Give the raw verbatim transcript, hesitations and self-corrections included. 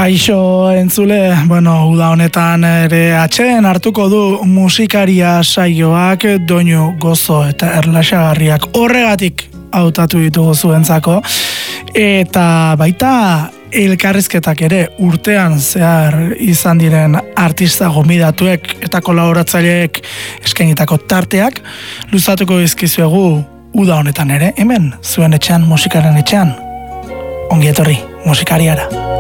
Kaixo entzule, bueno, uda honetan ere atxeen hartuko du musikaria saioak doinu gozo eta erlaxagarriak horregatik hautatu ditugu zuentzako, eta baita elkarrizketak ere urtean zehar izan diren artista gomidatuek eta kolaboratzaileek eskainitako tarteak luzatuko dizkizuegu uda honetan ere, hemen zuen etxean, musikaren etxean. Ongi etorri musikariara.